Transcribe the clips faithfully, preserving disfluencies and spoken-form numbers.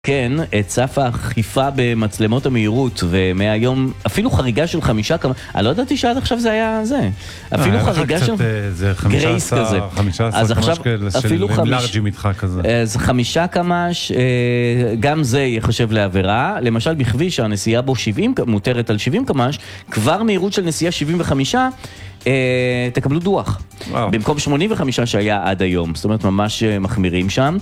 כן, את סף האכיפה במצלמות המהירות, ומהיום אפילו חריגה של חמישה כמה, אני לא ידעתי שעד עכשיו זה היה זה, אפילו חריגה של גרייס כזה, חמישה עשר קמ"ש כאלה של לארג'ים איתך כזה. אז חמישה קמ"ש, גם זה יחשב לעבירה, למשל בכביש שהנסיעה בו שבעים, מותרת על שבעים קמ"ש, כבר מהירות של נסיעה שבעים וחמישה, תקבלו דוח. במקום שמונים וחמישה שהיה עד היום, זאת אומרת ממש מחמירים שם.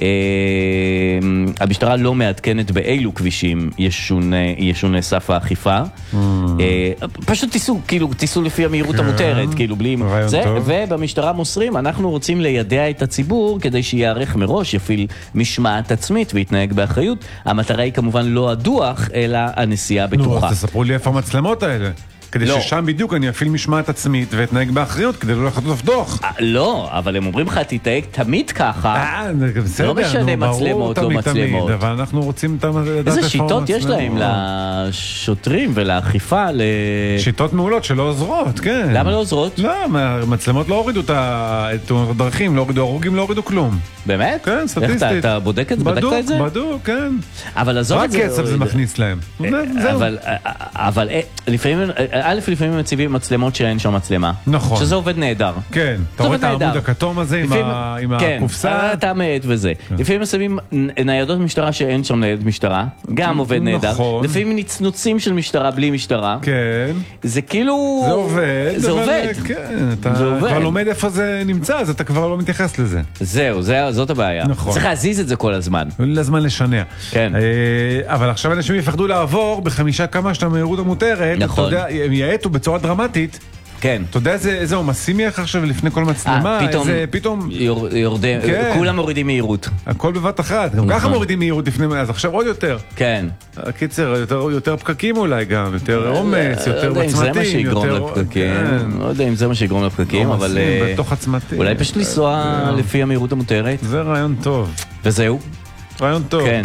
המשטרה לא מעדכנת באילו כבישים ישונה סף האכיפה. פשוט תיסו, כאילו תיסו לפי המהירות המותרת, כאילו בלי זה, ובמשטרה מוסרים, אנחנו רוצים לידע את הציבור כדי שיערך מראש, יפעיל משמעת עצמית ויתנהג באחריות. המטרה היא כמובן לא הדוח, אלא הנסיעה בטוחה. נו, אז תספרו לי איפה המצלמות האלה. כדי לא. ששם בדיוק אני אפעיל משמעת עצמית ואתנהג באחריות כדי לא לחטוף דוח. לא, אבל הם אומרים לך, תתנהג תמיד ככה. אה, בסדר, לא משנה נו, מצלמות, ברור, לא תמיד, מצלמות. תמיד, אבל אנחנו רוצים לדעת איפה איזה שיטות יש להם לשוטרים ולאכיפה? שיטות מעולות שלא עוזרות, כן. למה לא עוזרות? לא, המצלמות לא הורידו את תאונות הדרכים, לא הורידו הרוגים, לא הורידו כלום. באמת? כן, סטטיסטית. איך אתה בודק את זה? בדקת את זה? בדוק, כן. אבל עזוב את זה. רק כסף זה מכניס להם. אבל, אבל, לפעמים, א', לפעמים מציבים מצלמות שאין שם מצלמה. נכון. שזה עובד נהדר. כן. אתה רואה את העמוד הכתום הזה עם הקופסה? כן, אתה מעט וזה. לפעמים מציבים ניידות משטרה שאין שם ניידת משטרה. גם עובד נהדר. נכון. לפעמים נצנוצים של משטרה בלי משטרה. כן. זה כאילו... זה עובד. זה עובד. כן, אתה כבר לומד איפה זה נמצא, אז אתה כבר לא מתייחס לזה. זהו, זאת הבעיה. נכון. צריך להזיז את זה כל הזמן. לזמן לשנע. כן. אבל עכשיו אנשים יפחדו לעבור בחמישה כמה שאתה מהירות המותרת. נכון. אתה יודע, הם יעטו בצורה דרמטית. כן. אתה יודע איזה עומסים יהיה עכשיו לפני כל מצלמה? פתאום, פתאום יורדים, כולם מורידים מהירות. הכל בבת אחת. גם ככה מורידים מהירות לפני, אז עכשיו עוד יותר. כן. הקיצר, יותר פקקים אולי גם, יותר עומס, יותר בצמתים. זה מה שיגרום לפקקים. לא יודע אם זה מה שיגרום לפקקים, אבל בתוך הצמתים. אולי פשוט לנסוע לפי המהירות המותרת. זה רעיון טוב. וזהו. רעיון טוב, כן.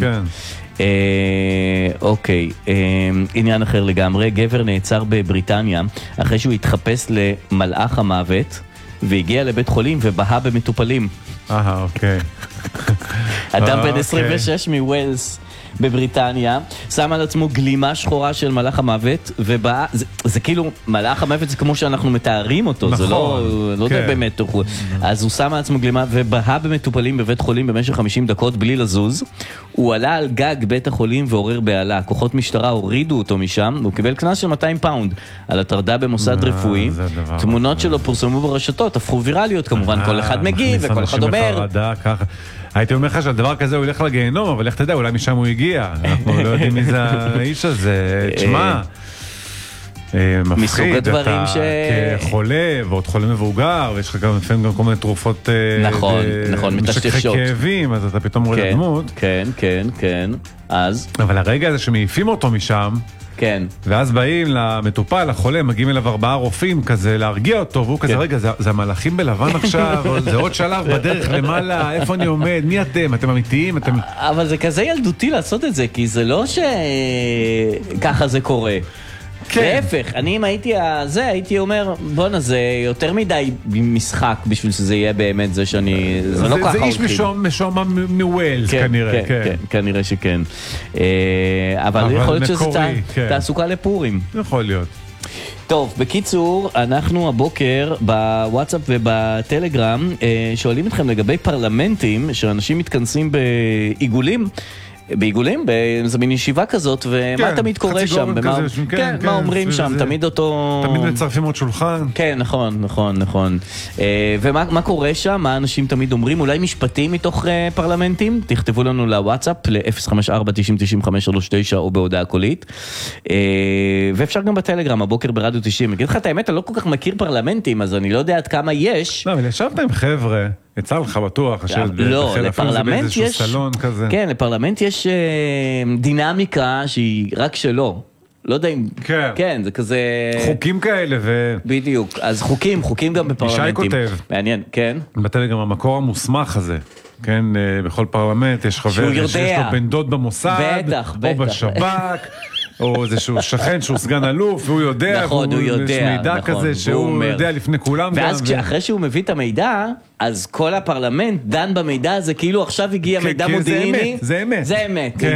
אוקיי, עניין אחר לגמרי. גבר נעצר בבריטניה אחרי שהוא התחפש למלאך המוות והגיע לבית חולים ובהה במטופלים. אה, אוקיי. אדם בן עשרים ושש מווילס בבריטניה שם על עצמו גלימה שחורה של מלאך המוות ובא, זה, זה כאילו מלאך המוות זה כמו שאנחנו מתארים אותו. נכון, זה לא, לא כן. יודע באמת. אז הוא שם על עצמו גלימה ובהה במטופלים בבית חולים במשך חמישים דקות בלי לזוז. הוא עלה על גג בית החולים ועורר בעלה. כוחות משטרה הורידו אותו משם. הוא קיבל קנס של מאתיים פאונד על הטרדה במוסד רפואי. תמונות שלו פורסמו ברשתות, הפכו ויראליות כמובן. כל אחד מגיב וכל אחד אומר. הייתי אומר לך שהדבר כזה הוא ילך לגיהנום, אבל איך אתה יודע, אולי משם הוא הגיע. אנחנו לא יודעים מי זה האיש הזה. תשמע, מפחיד, אתה כחולה, ועוד חולה מבוגר, ויש לך גם לפעמים גם כל מיני תרופות משככי כאבים, אז אתה פתאום רואה לדמות. כן, כן, כן. אז? אבל הרגע הזה שמעיפים אותו משם, כן. ואז באים למטופל, לחולה, מגיעים אליו ארבעה רופאים כזה, להרגיע אותו, והוא כזה, רגע, זה, זה המלאכים בלבן עכשיו, זה עוד שלב בדרך למעלה, איפה אני עומד, מי אתם, אתם אמיתיים, אתם... אבל זה כזה ילדותי לעשות את זה, כי זה לא שככה זה קורה. כן. להפך, אני אם הייתי זה, הייתי אומר, בוא זה יותר מדי משחק בשביל שזה יהיה באמת זה שאני... זה, זה לא ככה הולכים. זה איש משום מווילס כנראה, כן. כן. כן, כנראה שכן. אבל יכול להיות שזה תעסוקה לפורים. יכול להיות. טוב, בקיצור, אנחנו הבוקר בוואטסאפ ובטלגרם שואלים אתכם לגבי פרלמנטים שאנשים מתכנסים בעיגולים, בעיגולים, באיזה מין ישיבה כזאת, ומה תמיד קורה שם, כן, מה אומרים שם, תמיד אותו... תמיד מצרפים עוד שולחן. כן, נכון, נכון, נכון. ומה קורה שם, מה אנשים תמיד אומרים, אולי משפטים מתוך פרלמנטים, תכתבו לנו לוואטסאפ, ל-אפס חמש ארבע תשעים תשעים חמש שלוש תשע או בהודעה קולית, ואפשר גם בטלגרם, הבוקר ברדיו תשעים. אני אגיד לך את האמת, אני לא כל כך מכיר פרלמנטים, אז אני לא יודע עד כמה יש. לא, אבל ישבת עם חבר'ה, יצא לך בטוח, לא, לפרלמנט יש, כן, לפרלמנט יש דינמיקה שהיא רק שלו. לא יודע אם, כן, כן, זה כזה... חוקים כאלה ו... בדיוק, אז חוקים, חוקים גם בפרלמנטים. ישי כותב. מעניין, כן. בטלגרם המקור המוסמך הזה, כן, בכל פרלמנט יש חבר שיש לו בן דוד במוסד, בטח, בטח. או בשב"כ, או איזשהו שכן שהוא סגן אלוף, והוא יודע, נכון, הוא יודע, יש מידע נכון, כזה שהוא יודע לפני כולם. ואז אחרי שהוא מביא את המידע, אז כל הפרלמנט דן במידע הזה, כאילו עכשיו הגיע מידע מודיעיני. זה אמת, זה אמת. זה אמת.